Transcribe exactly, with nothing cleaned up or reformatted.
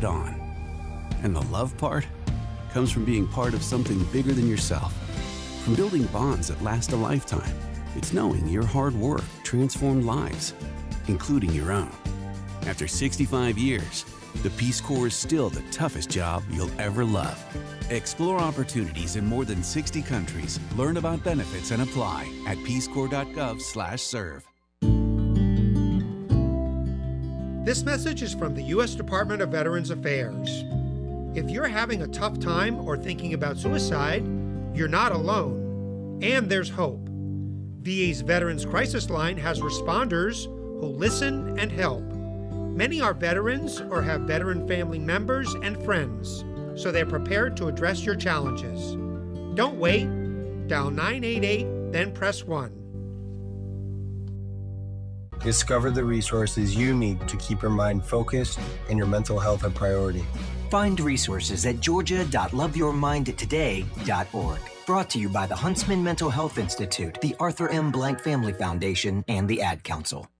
head on. And the love part comes from being part of something bigger than yourself. From building bonds that last a lifetime, it's knowing your hard work transformed lives, including your own. After sixty-five years, the Peace Corps is still the toughest job you'll ever love. Explore opportunities in more than sixty countries. Learn about benefits and apply at peacecorps.gov slash serve. This message is from the U S Department of Veterans Affairs. If you're having a tough time or thinking about suicide, you're not alone, and there's hope. V A's Veterans Crisis Line has responders who listen and help. Many are veterans or have veteran family members and friends, so they're prepared to address your challenges. Don't wait. Dial nine eight eight, then press one. Discover the resources you need to keep your mind focused and your mental health a priority. Find resources at georgia dot love your mind today dot org. Brought to you by the Huntsman Mental Health Institute, the Arthur M. Blank Family Foundation, and the Ad Council.